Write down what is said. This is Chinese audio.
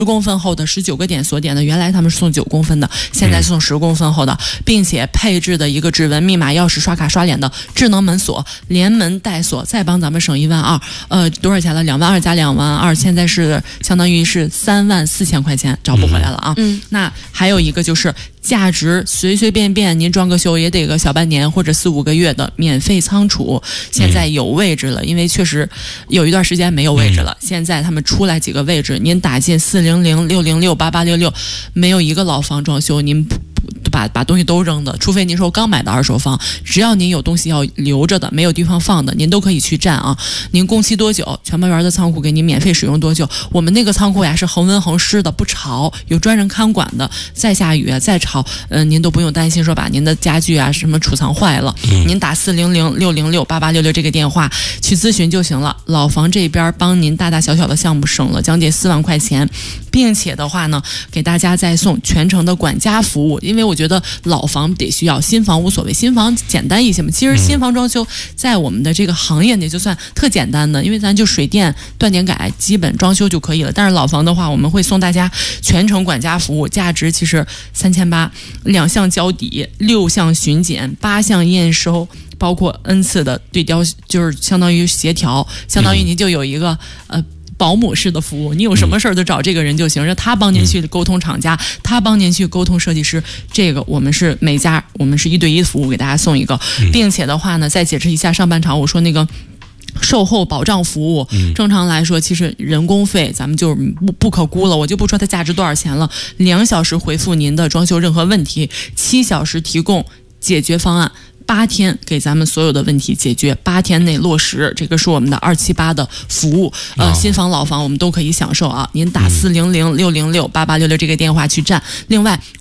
公分厚的19个点锁点的，原来他们是送9公分的，现在送10公分厚的，并且配置的一个指纹、密码、钥匙、刷卡、刷脸的智能门锁，连门带锁，再帮咱们省1万2。多少钱了？2万2加2万2，现在是相当于是3万4千块钱，找不回来了啊。那还有一个就是价值随随便便您装个修也得个小半年或者4、5个月的免费仓储，现在有位置了，因为确实有一段时间没有位置了，现在他们出来几个位置，您打进400、606、8866，没有一个老房装修，您把东西都扔的，除非您说刚买的二手房，只要您有东西要留着的，没有地方放的，您都可以去占啊。您工期多久，全包园的仓库给您免费使用多久？我们那个仓库呀是恒温恒湿的，不潮，有专人看管的，再下雨再潮，您都不用担心说把您的家具啊什么储藏坏了。您打400、606、8866这个电话去咨询就行了。老房这边帮您大大小小的项目省了将近4万块钱，并且的话呢，给大家再送全程的管家服务，因为我觉得老房得需要，新房无所谓，新房简单一些嘛。其实新房装修在我们的这个行业内就算特简单的，因为咱就水电断点改，基本装修就可以了。但是老房的话，我们会送大家全程管家服务，价值其实3800，2项交底，6项巡检，8项验收，包括 N 次的对雕，就是相当于协调，相当于您就有一个保姆式的服务，你有什么事儿就找这个人就行，让他帮您去沟通厂家，他帮您去沟通设计师。这个我们是每家我们是1对1的服务，给大家送一个，并且的话呢，再解释一下上半场我说那个售后保障服务，正常来说其实人工费咱们就不可估了，我就不说它价值多少钱了。2小时回复您的装修任何问题，7小时提供解决方案，8天给咱们所有的问题解决，8天内落实，这个是我们的278的服务。新房老房我们都可以享受啊。您打400、606、8866这个电话去占。另外